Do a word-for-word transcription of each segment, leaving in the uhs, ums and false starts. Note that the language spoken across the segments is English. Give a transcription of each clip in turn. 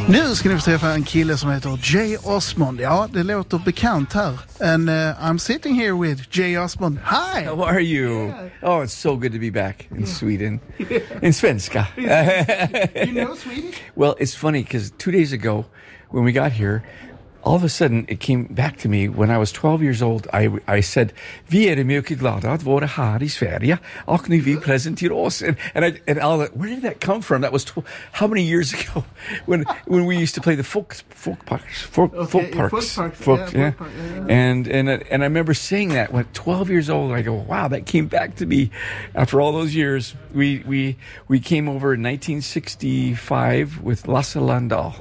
Nu ska ni få träffa en kille som heter Jay Osmond. Ja, det låter bekant här. And uh, I'm sitting here with Jay Osmond. Hi! How are you? Yeah. Oh, it's so good to be back in Yeah. Sweden. Yeah. In svenska. You know Swedish? Well, it's funny because two days ago when we got here, all of a sudden it came back to me when I was twelve years old. I, I said, vi är mycket glada att vara här i Sverige och nu vi presenterar oss. And, and, I, and all that, where did that come from? That was tw- how many years ago when when we used to play the folk folk parks, folk, Okay, folk yeah, parks, folk parks, folk, yeah, yeah. folk park, yeah, yeah. And and and I remember saying that when twelve years old. I go, wow, that came back to me after all those years. We we we came over in nineteen sixty-five with Lasse Landahl.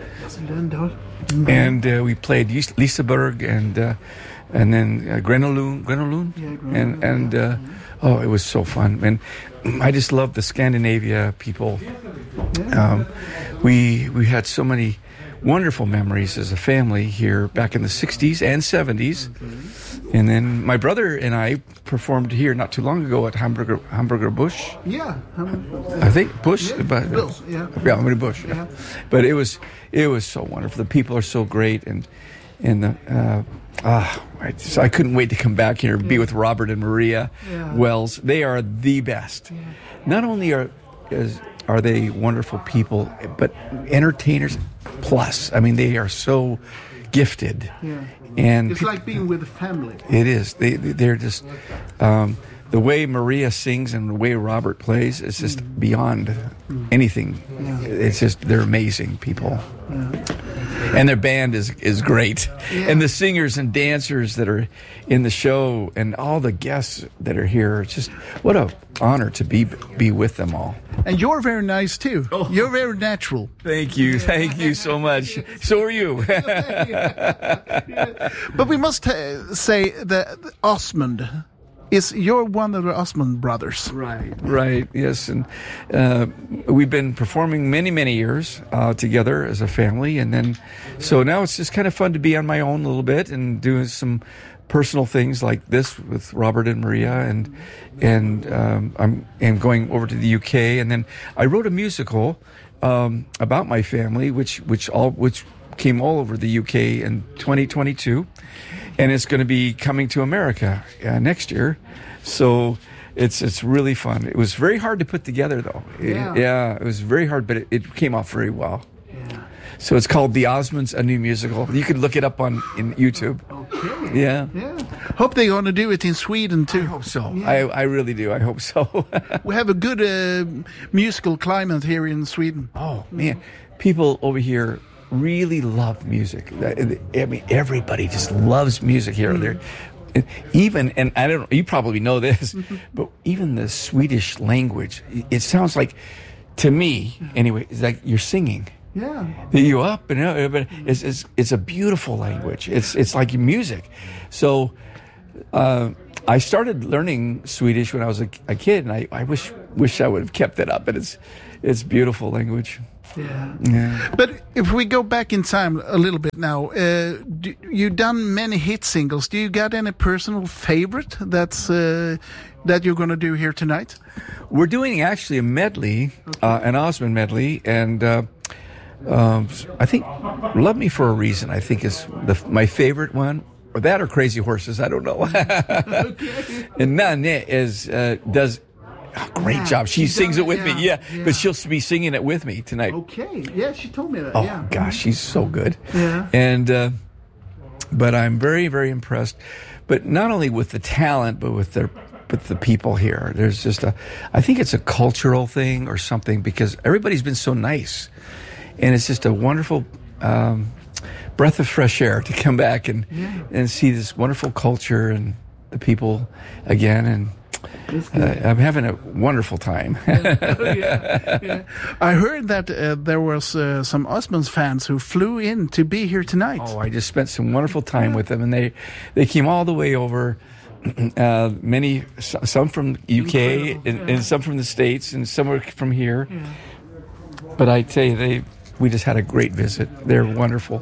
Mm-hmm. And uh, we played Lis- Liseberg and uh, and then uh, Grenelund, Grenelund, Yeah, Grenelund, and and yeah. uh, oh, it was so fun. And I just love the Scandinavia people. Um, we we had so many wonderful memories as a family here back in the sixties and seventies. And then my brother and I performed here not too long ago at Hamburger Hamburger Busch. Yeah. I think Busch, Yeah, but Busch, yeah. yeah, I mean Busch. Yeah. Yeah. But it was it was so wonderful. The people are so great, and and the uh, ah, I, just, I couldn't wait to come back here and be with Robert and Maria Yeah. Wells. They are the best. Not only are is, are they wonderful people, but entertainers plus. I mean, they are so gifted. Yeah. And It's pe- like being with a family. it is. They they're just um, the way Maria sings and the way Robert plays is just beyond anything. It's just they're amazing people, and their band is is great, Yeah. and the singers and dancers that are in the show and all the guests that are here. It's just what a honor to be be with them all. And you're very nice too. You're very natural. Thank you, thank you so much. So are you. But we must uh, say that Osmond is you're one of the Osmond brothers. Right, right, yes, and uh, we've been performing many, many years uh, together as a family, and then so now it's just kind of fun to be on my own a little bit and doing some personal things like this with Robert and Maria, and and um, I'm am going over to the U K, and then I wrote a musical um, about my family, which which all which came all over the U K in twenty twenty-two. And it's going to be coming to America uh, next year, so it's it's really fun. It was very hard to put together, though. It- Yeah. yeah, it was very hard, but it, it came off very well. Yeah. So it's called The Osmonds, a new musical. You can look it up on in YouTube. Okay. Yeah, Yeah. Hope they're going to do it in Sweden too. I hope so. I I really do. I hope so. We have a good uh, musical climate here in Sweden. Oh man, people over here really love music. I mean, everybody just loves music here. They're even, and I don't. You probably know this, but even the Swedish language, it sounds like, to me anyway, it's like you're singing. Yeah. You up and uh, but it's, it's it's a beautiful language. It's it's like music. So uh, I started learning Swedish when I was a, a kid, and I, I wish wish I would have kept it up. But it's it's beautiful language. Yeah. Yeah. But if we go back in time a little bit now, uh, do, you've done many hit singles. Do you got any personal favorite that's uh, that you're going to do here tonight? We're doing actually a medley, uh, an Osmond medley, and uh, um, I think "Love Me for a Reason" I think is the, my favorite one, or that or "Crazy Horses." I don't know. And Nane is uh, does a great Yeah, job. She, she sings does, it with me, yeah, yeah, yeah. But she'll be singing it with me tonight. Okay. Yeah, she told me that. Oh yeah. gosh, she's so good. Yeah. And uh, but I'm very, very impressed. But not only with the talent, but with their with the people here. There's just a, I think it's a cultural thing or something, because everybody's been so nice, and it's just a wonderful um, breath of fresh air to come back and Yeah. and see this wonderful culture and the people again. And That's good. uh, I'm having a wonderful time. yeah, yeah. I heard that uh, there was uh, some Osmonds fans who flew in to be here tonight. Oh, I just spent some wonderful time with them, and they they came all the way over. Uh, many, s- some from U K Incredible, and, yeah. and some from the States, and some are from here. But I tell you, they we just had a great visit. They're wonderful,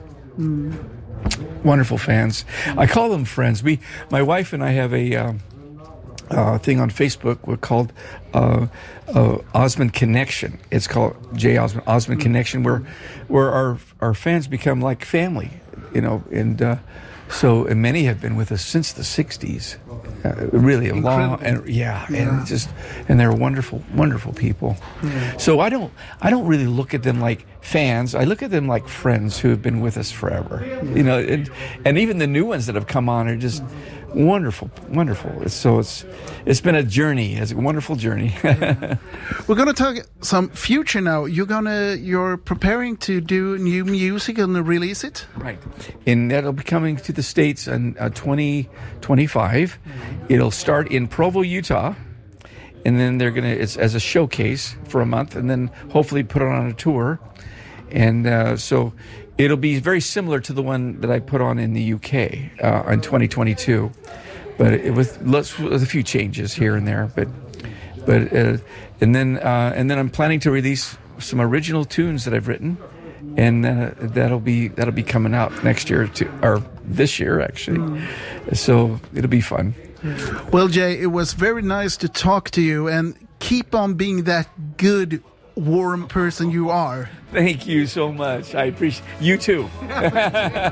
wonderful fans. I call them friends. We, my wife and I, have a um, uh, thing on Facebook we're called uh, uh, Osmond Connection. It's called J. Osmond Osmond Connection, where where our our fans become like family, you know, and uh, so and many have been with us since the sixties. Uh, really a long and yeah, yeah, and just and they're wonderful, wonderful people. Yeah. So I don't I don't really look at them like fans. I look at them like friends who have been with us forever. Yeah. You know, and, and even the new ones that have come on are just wonderful, wonderful. So it's it's been a journey, it's a wonderful journey. We're gonna talk some future now. You're gonna you're preparing to do new music and release it, right? And that'll be coming to the States in uh, twenty twenty-five. It'll start in Provo, Utah, and then they're gonna it's as a showcase for a month, and then hopefully put it on a tour, and uh, so. It'll be very similar to the one that I put on in the U K uh, in twenty twenty-two, but it was with a few changes here and there. But but uh, and then uh, and then I'm planning to release some original tunes that I've written, and uh, that'll be that'll be coming out next year to, or this year actually. Mm. So it'll be fun. Well, Jay, it was very nice to talk to you, and keep on being that good, warm person you are. Thank you so much. I appreciate you too.